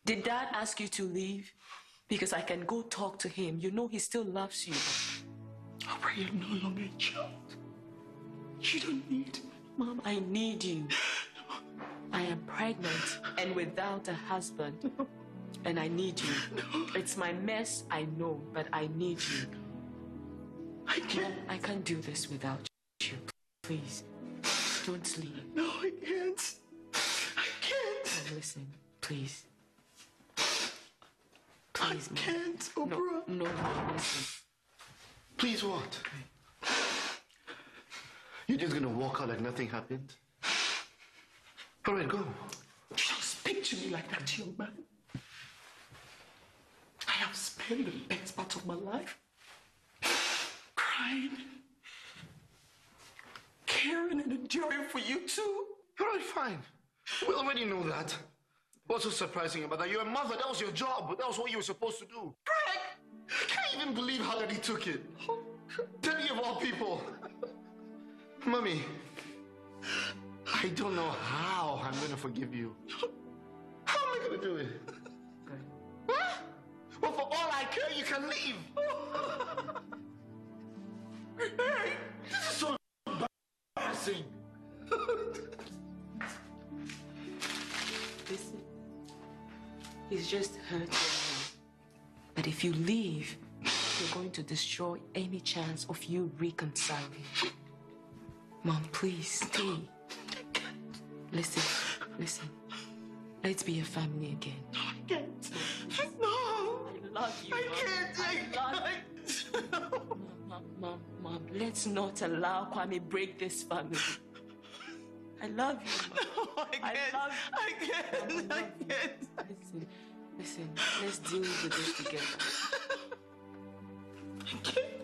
Did Dad ask you to leave? Because I can go talk to him. You know he still loves you. Oprah, you're no longer a child. You don't need me. Mom, I need you. I am pregnant and without a husband. And I need you. It's my mess, I know, but I need you. I can't. Mom, I can't do this without you. Please, don't leave. No, I can't. I can't. Mom, listen, please. Please, I can't, Oprah. No, listen. Please what? You're just gonna walk out like nothing happened? All right, go. You don't speak to me like that, young man. I have spent the best part of my life crying, caring, and enduring for you too. All right, fine. We already know that. What's so surprising about that? You're a mother. That was your job. That was what you were supposed to do. Greg! I can't even believe how that he took it. Daddy of all people. Mommy, I don't know how I'm going to forgive you. How am I going to do it? Huh? Well, for all I care, you can leave. Hey, this is so embarrassing. Listen, he's just hurting you. But if you leave, you're going to destroy any chance of you reconciling. Mom, please, stay. Listen. Let's be a family again. No, I can't. No. I love you, Mom. I can't. Mom, let's not allow Kwame break this family. I love you, Mom. No, I can't. I can't. Listen, let's deal with this together. I can't.